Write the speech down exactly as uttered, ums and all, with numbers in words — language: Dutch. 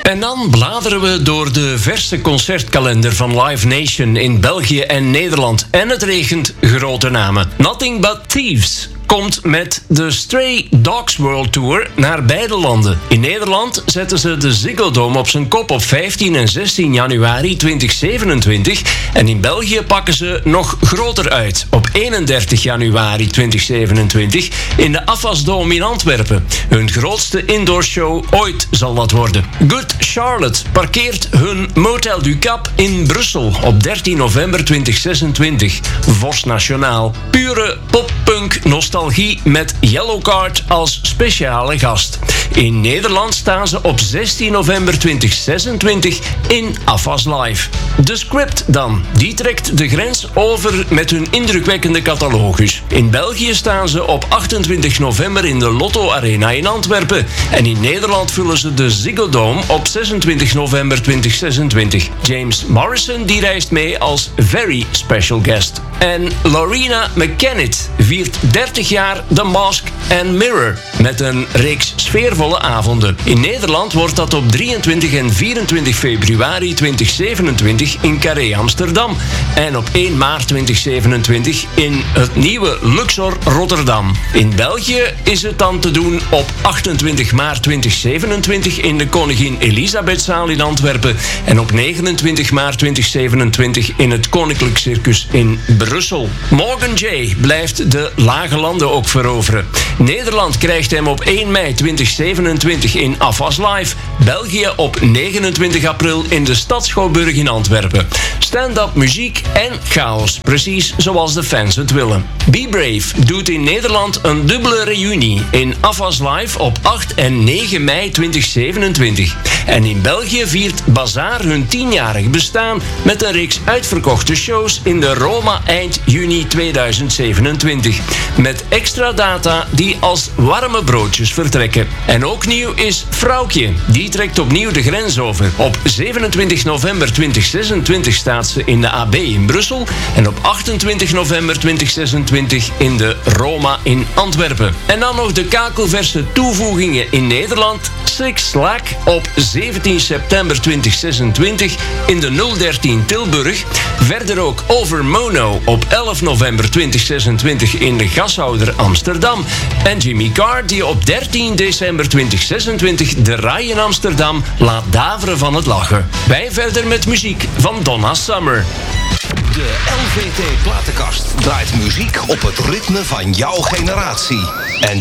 En dan bladeren we door de verse concertkalender van Live Nation in België en Nederland. En het regent grote namen. Nothing But Thieves komt met de Stray Dogs World Tour naar beide landen. In Nederland zetten ze de Ziggo Dome op zijn kop op vijftien en zestien januari twintig zevenentwintig. En in België pakken ze nog groter uit op eenendertig januari twintig zevenentwintig in de Afas Dome in Antwerpen. Hun grootste indoorshow ooit zal dat worden. Good Charlotte parkeert hun Motel du Cap in Brussel op dertien november twintig zesentwintig. Vos Nationaal. Pure pop-punk nostalgie met Yellowcard als speciale gast. In Nederland staan ze op zestien november twintig zesentwintig in Afas Live. De Script dan. Die trekt de grens over met hun indrukwekkende catalogus. In België staan ze op achtentwintig november in de Lotto Arena in Antwerpen. En in Nederland vullen ze de Ziggo Dome op zesentwintig november twintig zesentwintig. James Morrison die reist mee als very special guest. En Lorena McKennitt viert dertig jaar The Mask and Mirror met een reeks sfeervolle avonden. In Nederland wordt dat op drieëntwintig en vierentwintig februari twintig zevenentwintig in Carré Amsterdam en op één maart twintig zevenentwintig in het nieuwe Luxor Rotterdam. In België is het dan te doen op achtentwintig maart twintig zevenentwintig in de Koningin Elisabethzaal in Antwerpen en op negenentwintig maart twintig zevenentwintig in het Koninklijk Circus in Brussel. Morgan J blijft de lage landen ook veroveren. Nederland krijgt hem op één mei twintig zevenentwintig in Afas Live. België op negenentwintig april in de Stad Schouwburg in Antwerpen. Stand-up muziek en chaos, precies zoals de fans het willen. Be Brave doet in Nederland een dubbele reunie in Afas Live op acht en negen mei twintig zevenentwintig. En in België viert Bazaar hun tienjarig bestaan met een reeks uitverkochte shows in de Roma eind juni tweeduizend zevenentwintig. Met extra data die als warme broodjes vertrekken. En ook nieuw is Vrouwtje. Die trekt opnieuw de grens over. Op zevenentwintig november twintig zesentwintig staat ze in de A B in Brussel. En op achtentwintig november twintig zesentwintig in de Roma in Antwerpen. En dan nog de kakelverse toevoegingen in Nederland. Six Slack op zeventien september twintig zesentwintig in de nul dertien Tilburg. Verder ook Over Mono op elf november twintig zesentwintig in de Gashouder Amsterdam. En Jimmy Carr die op dertien december twintig zesentwintig de Rai in Amsterdam laat daveren van het lachen. Wij verder met muziek van Donna Summer. De L V T Platenkast draait muziek op het ritme van jouw generatie. En